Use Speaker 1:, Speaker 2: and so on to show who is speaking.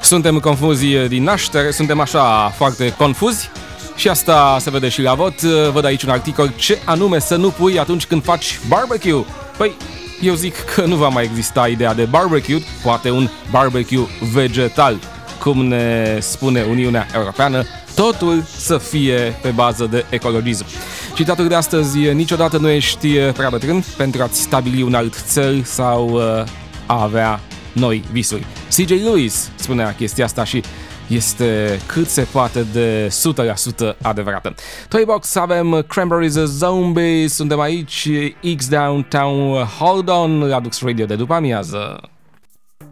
Speaker 1: Suntem confuzi din naștere, suntem așa foarte confuzi și asta se vede și la vot. Văd aici un articol: ce anume să nu pui atunci când faci barbecue. Păi, eu zic că nu va mai exista ideea de barbecue, poate un barbecue vegetal. Cum ne spune Uniunea Europeană, totul să fie pe bază de ecologism. Citatul de astăzi: niciodată nu ești prea bătrân pentru a-ți stabili un alt țel sau a avea noi visuri. C.J. Lewis spunea chestia asta și este cât se poate de 100% adevărată. Toybox, avem Cranberries Zombie, suntem aici, X Downtown, Hold On, la Dux Radio de după amiază.